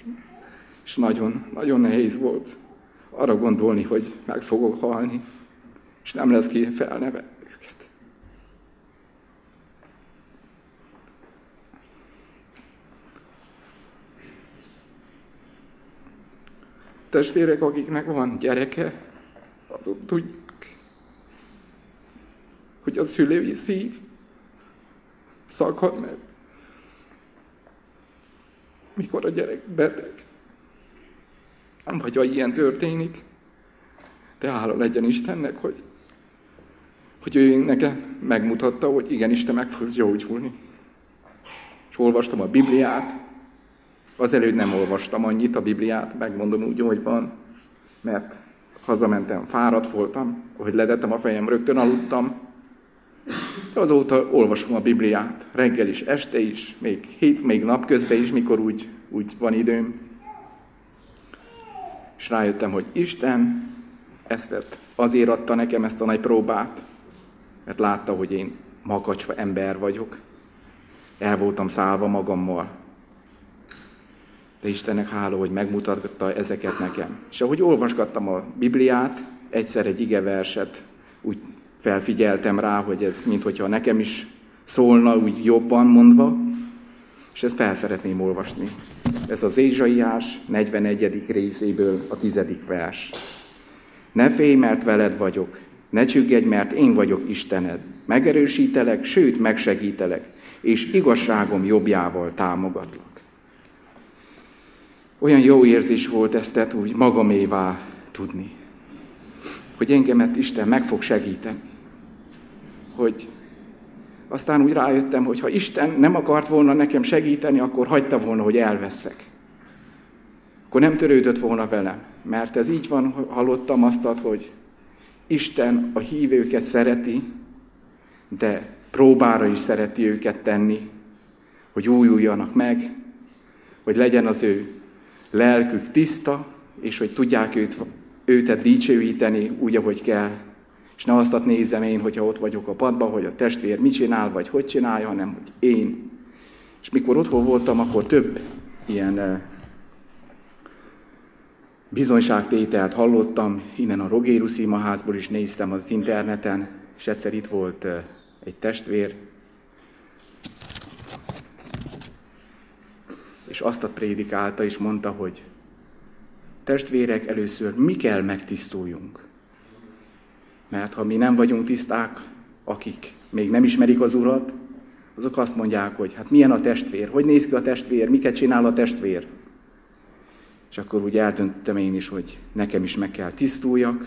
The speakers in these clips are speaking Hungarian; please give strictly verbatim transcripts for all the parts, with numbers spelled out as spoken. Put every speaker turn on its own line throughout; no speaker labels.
És nagyon, nagyon nehéz volt arra gondolni, hogy meg fogok halni, és nem lesz ki felnevelni őket. Testvérek, akiknek van gyereke, azok tudják, hogy a szülői szív szakad meg, mikor a gyerek beteg. Nem vagy, ha ilyen történik, de hála legyen Istennek, hogy, hogy ő nekem megmutatta, hogy igenis te meg fogsz gyógyulni. És olvastam a Bibliát, azelőtt nem olvastam annyit a Bibliát, megmondom úgy, hogy van, mert hazamentem, fáradt voltam, ahogy ledettem a fejem, rögtön aludtam, de azóta olvasom a Bibliát, reggel is, este is, még hét, még napközben is, mikor úgy, úgy van időm. És rájöttem, hogy Isten ezt azért adta nekem ezt a nagy próbát, mert látta, hogy én makacsva ember vagyok. El voltam szállva magammal. De Istennek hála, hogy megmutatta ezeket nekem. És ahogy olvasgattam a Bibliát, egyszer egy igeverset úgy felfigyeltem rá, hogy ez minthogyha nekem is szólna, úgy jobban mondva, és ezt fel szeretném olvasni. Ez az Ézsaiás negyvenegyedik részéből a tizedik vers. Ne félj, mert veled vagyok, ne csüggedj, mert én vagyok Istened. Megerősítelek, sőt megsegítelek, és igazságom jobbjával támogatlak. Olyan jó érzés volt ezt úgy magamévá tudni, hogy engemet Isten meg fog segíteni. Hogy aztán úgy rájöttem, hogy ha Isten nem akart volna nekem segíteni, akkor hagyta volna, hogy elveszek. Akkor nem törődött volna velem. Mert ez így van, hallottam azt, hogy Isten a hívőket szereti, de próbára is szereti őket tenni, hogy újuljanak meg, hogy legyen az ő lelkük tiszta, és hogy tudják őt, őtet dicsőíteni úgy, ahogy kell. És ne azt nézem én, hogyha ott vagyok a padban, hogy a testvér mit csinál, vagy hogy csinálja, hanem hogy én. És mikor otthon voltam, akkor több ilyen bizonyságtételt hallottam, innen a Rogérus imaházból is néztem az interneten, és egyszer itt volt egy testvér, és azt a prédikálta, és mondta, hogy testvérek, először mi kell megtisztuljunk. Mert ha mi nem vagyunk tiszták, akik még nem ismerik az Urat, azok azt mondják, hogy hát milyen a testvér, hogy néz ki a testvér, miket csinál a testvér. És akkor úgy eldöntöttem én is, hogy nekem is meg kell tisztuljak,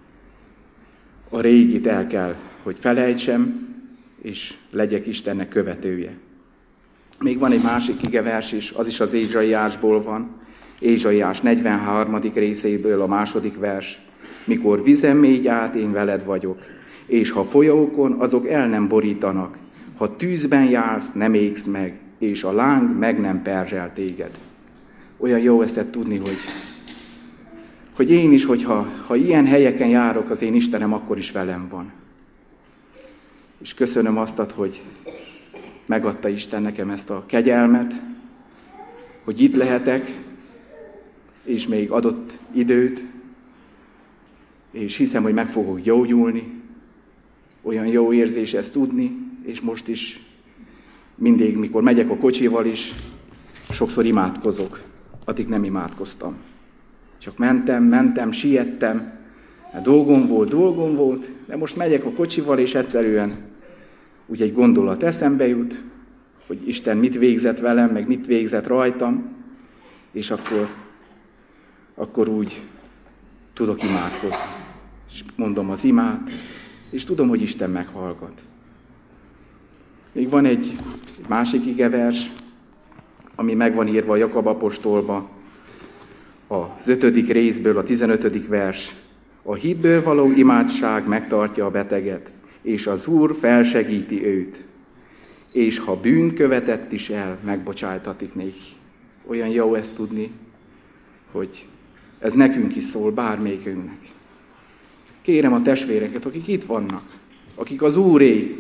a régit el kell, hogy felejtsem, és legyek Istennek követője. Még van egy másik igevers is, az is az Ézsaiásból van, Ézsaiás negyvenharmadik részéből a második vers. Mikor vizen mégy át, én veled vagyok, és ha folyókon, azok el nem borítanak, ha tűzben jársz, nem égsz meg, és a láng meg nem perzsel téged. Olyan jó ezt tudni, hogy, hogy én is, hogyha ha ilyen helyeken járok, az én Istenem akkor is velem van. És köszönöm azt, hogy megadta Isten nekem ezt a kegyelmet, hogy itt lehetek, és még adott időt, és hiszem, hogy meg fogok gyógyulni. Olyan jó érzés ezt tudni, és most is mindig, mikor megyek a kocsival is, sokszor imádkozok. Addig nem imádkoztam. Csak mentem, mentem, siettem, dolgom volt, dolgom volt, de most megyek a kocsival, és egyszerűen úgy egy gondolat eszembe jut, hogy Isten mit végzett velem, meg mit végzett rajtam, és akkor, akkor úgy tudok imádkozni. És mondom az imát, és tudom, hogy Isten meghallgat. Még van egy másik igevers, ami meg van írva a Jakab apostolba, az ötödik részből, a tizenötödik vers. A hitből való imádság megtartja a beteget, és az Úr felsegíti őt. És ha bűnt követett is el, megbocsájtatik néki. Olyan jó ezt tudni, hogy ez nekünk is szól, bármelyikünknek. Kérem a testvéreket, akik itt vannak, akik az Úré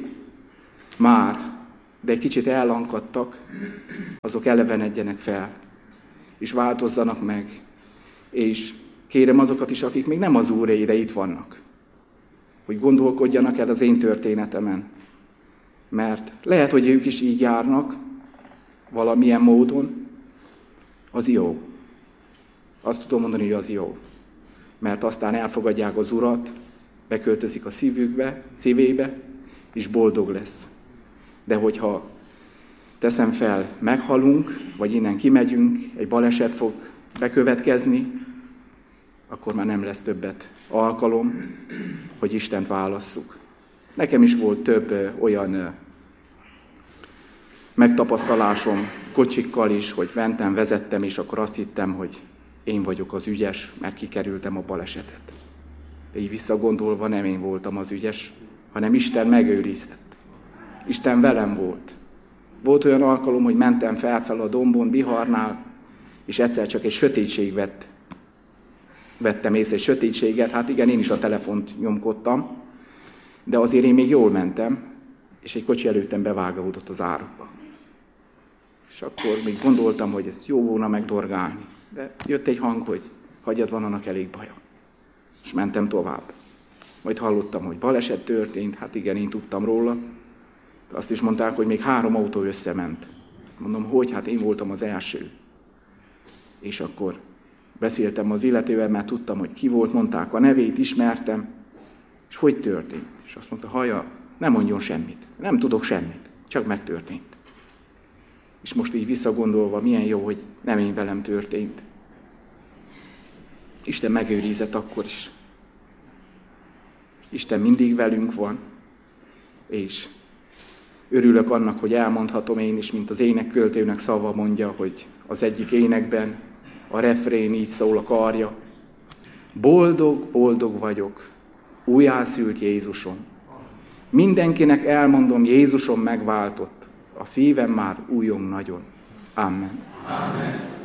már, de egy kicsit ellankadtak, azok elevenedjenek fel. és változzanak meg. És kérem azokat is, akik még nem az Úré, de itt vannak, hogy gondolkodjanak el az én történetemen. Mert lehet, hogy ők is így járnak, valamilyen módon, az jó. Azt tudom mondani, hogy az jó. Mert aztán elfogadják az Urat, beköltözik a szívükbe, szívébe, és boldog lesz. De hogyha teszem fel, meghalunk, vagy innen kimegyünk, egy baleset fog bekövetkezni, akkor már nem lesz többet alkalom, hogy Istent válasszuk. Nekem is volt több ö, olyan ö, megtapasztalásom kocsikkal is, hogy mentem, vezettem, és akkor azt hittem, hogy én vagyok az ügyes, mert kikerültem a balesetet. De így visszagondolva nem én voltam az ügyes, hanem Isten megőrizett. Isten velem volt. Volt olyan alkalom, hogy mentem felfel a dombon, Biharnál, és egyszer csak egy sötétség vett. Vettem észre egy sötétséget, hát igen, én is a telefont nyomkodtam, de azért én még jól mentem, és egy kocsi előttem bevágódott az árokba. És akkor még gondoltam, hogy ezt jó volna megdorgálni. De jött egy hang, hogy hagyjad, van annak elég baja. És mentem tovább. Majd hallottam, hogy baleset történt, hát igen, én tudtam róla. De azt is mondták, hogy még három autó összement. Mondom, hogy? Hát én voltam az első. És akkor beszéltem az illetővel, mert tudtam, hogy ki volt, mondták a nevét, ismertem. És hogy történt? És azt mondta, haja, nem mondjon semmit. Nem tudok semmit, csak megtörtént. És most így visszagondolva, milyen jó, hogy nem én velem történt. Isten megőrizett akkor is. Isten mindig velünk van, és örülök annak, hogy elmondhatom én is, mint az énekköltőnek szava mondja, hogy az egyik énekben a refrén így szól a karja. Boldog, boldog vagyok, újjászült Jézusom. Mindenkinek elmondom, Jézusom megváltott, a szívem már újjong nagyon. Amen.
Amen.